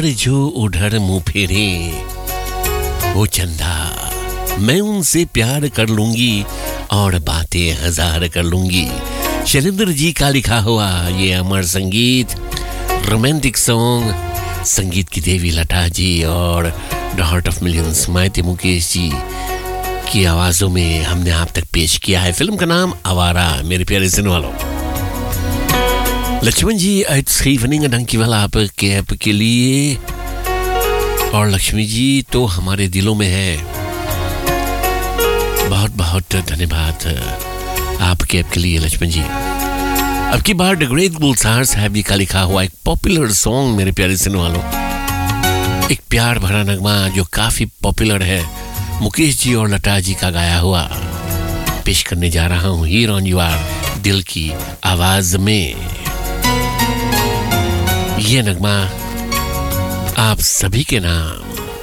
जिधर जो उधर मुंह फेरे वो चंदा, मैं उनसे प्यार कर लूंगी और बातें हजार कर लूंगी। शैलेंद्र जी का लिखा हुआ ये अमर संगीत, रोमांटिक सॉन्ग, संगीत की देवी लता जी और द हार्ट ऑफ मिलियंस माइती मुकेश जी की आवाजों में हमने आप तक पेश किया है। फिल्म का नाम आवारा। मेरे प्यारे सुनने वालों, लक्ष्मण जी इवनिंग डंकी वाला आपके लिए, और लक्ष्मी जी तो हमारे दिलों में है। बहुत बहुत धन्यवाद आपके लिए लक्ष्मण जी। अब की बार द ग्रेट गुलजार साहब जी का लिखा हुआ एक पॉपुलर सॉन्ग मेरे प्यारे सुनने वालों, एक प्यार भरा नगमा जो काफी पॉपुलर है, मुकेश जी और लता जी का गाया हुआ पेश करने जा रहा हूँ हियर ऑन योर दिल की आवाज में। ये नगमा आप सभी के नाम।